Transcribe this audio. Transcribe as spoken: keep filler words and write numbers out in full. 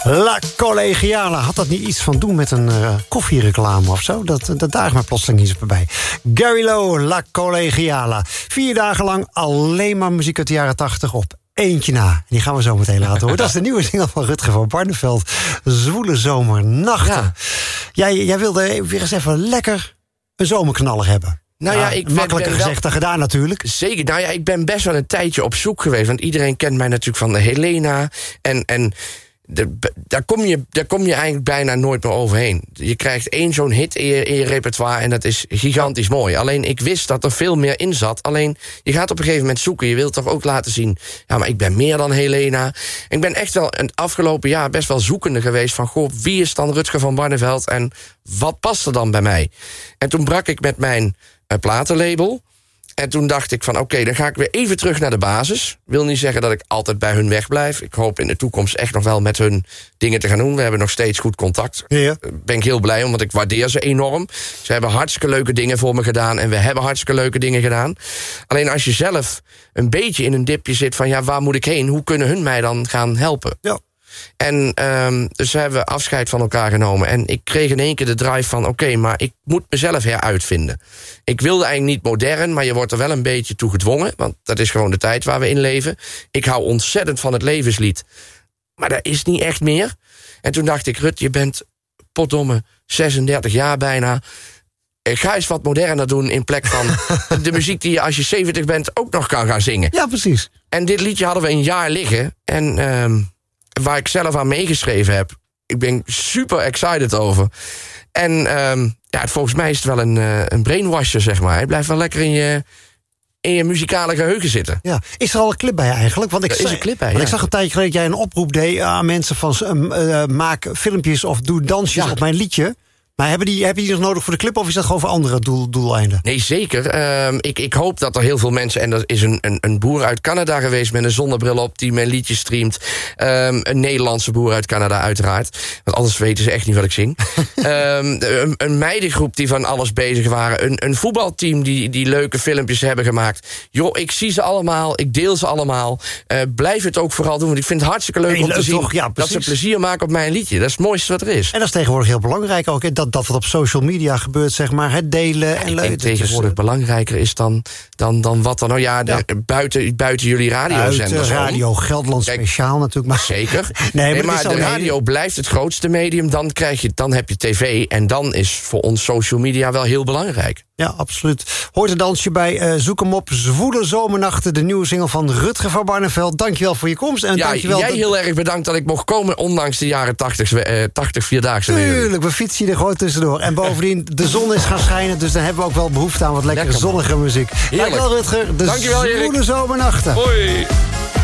La Collegiale. Had dat niet iets van doen met een uh, koffiereclame of zo? Dat, dat daagt me plotseling iets voorbij. Gary Lowe, La Collegiale. Vier dagen lang alleen maar muziek uit de jaren tachtig op eentje na. Die gaan we zo meteen laten horen. Dat is de nieuwe single van Rutger van Barneveld. Zwoele zomernachten. Ja. Jij, jij wilde weer eens even lekker een zomerknaller hebben. Nou ja, ik makkelijker ben gezegd dan gedaan natuurlijk. Zeker. Nou ja, ik ben best wel een tijdje op zoek geweest. Want iedereen kent mij natuurlijk van de Helena. En, en de, daar, kom je, daar kom je eigenlijk bijna nooit meer overheen. Je krijgt één zo'n hit in je, in je repertoire en dat is gigantisch mooi. Alleen ik wist dat er veel meer in zat. Alleen je gaat op een gegeven moment zoeken. Je wilt toch ook laten zien, ja, maar ik ben meer dan Helena. Ik ben echt wel het afgelopen jaar best wel zoekende geweest van, goh, wie is dan Rutger van Barneveld en wat past er dan bij mij? En toen brak ik met mijn uh, platenlabel. En toen dacht ik van, oké, okay, dan ga ik weer even terug naar de basis. Wil niet zeggen dat ik altijd bij hun wegblijf. Ik hoop in de toekomst echt nog wel met hun dingen te gaan doen. We hebben nog steeds goed contact. Ja. Daar ben ik heel blij om, want ik waardeer ze enorm. Ze hebben hartstikke leuke dingen voor me gedaan. En we hebben hartstikke leuke dingen gedaan. Alleen als je zelf een beetje in een dipje zit van, ja, waar moet ik heen? Hoe kunnen hun mij dan gaan helpen? Ja. En um, dus hebben we afscheid van elkaar genomen. En ik kreeg in één keer de drive van, oké, okay, maar ik moet mezelf heruitvinden. Ik wilde eigenlijk niet modern, maar je wordt er wel een beetje toe gedwongen. Want dat is gewoon de tijd waar we in leven. Ik hou ontzettend van het levenslied. Maar dat is niet echt meer. En toen dacht ik, Rut, je bent potdomme zesendertig jaar bijna. Ga eens wat moderner doen in plek van de muziek die je als je zeventig bent ook nog kan gaan zingen. Ja, precies. En dit liedje hadden we een jaar liggen. En um, waar ik zelf aan meegeschreven heb. Ik ben super excited over. En um, ja, volgens mij is het wel een, uh, een brainwasher, zeg maar. Hij blijft wel lekker in je, in je muzikale geheugen zitten. Ja. Is er al een clip bij eigenlijk? Want ik, er is zag, een clip bij, want ja. ik zag een tijdje geleden dat jij een oproep deed aan mensen van uh, uh, maak filmpjes of doe dansjes ja. op mijn liedje. Maar hebben die, heb je die nog nodig voor de clip of is dat gewoon voor andere doel, doeleinden? Nee, zeker. Um, ik, ik hoop dat er heel veel mensen... en er is een, een, een boer uit Canada geweest met een zonnebril op die mijn liedje streamt. Um, een Nederlandse boer uit Canada uiteraard. Want anders weten ze echt niet wat ik zing. um, een, een meidengroep die van alles bezig waren. Een, een voetbalteam die, die leuke filmpjes hebben gemaakt. Joh, ik zie ze allemaal. Ik deel ze allemaal. Uh, blijf het ook vooral doen. Want ik vind het hartstikke leuk nee, om leuk te zien toch? Ja, dat ze plezier maken op mijn liedje. Dat is het mooiste wat er is. En dat is tegenwoordig heel belangrijk ook. Hè? Dat Dat wat op social media gebeurt, zeg maar, het delen. Ja, en leuk. Tegenwoordig is belangrijker is dan, dan, dan wat dan. Nou ja, de, ja. Buiten, buiten jullie radiozenders. Buiten Radio Gelderland Kijk, speciaal natuurlijk. Maar... Zeker. nee, nee, maar maar de radio hele... blijft het grootste medium. Dan, krijg je, dan heb je tv. En dan is voor ons social media wel heel belangrijk. Ja, absoluut. Hoort een dansje bij. Uh, zoek hem op. Zwoele zomernachten. De nieuwe single van Rutger van Barneveld. Dankjewel voor je komst. En ja, dankjewel jij dat... heel erg bedankt dat ik mocht komen. Ondanks de jaren tachtig, uh, tachtig vierdaagse. Tuurlijk, we fietsen hier er gewoon tussendoor. En bovendien, de zon is gaan schijnen. Dus dan hebben we ook wel behoefte aan wat lekkere Lekker, zonnige muziek. Heerlijk. Dankjewel Rutger. De Dankjewel, Zwoele zomernachten. Hoi.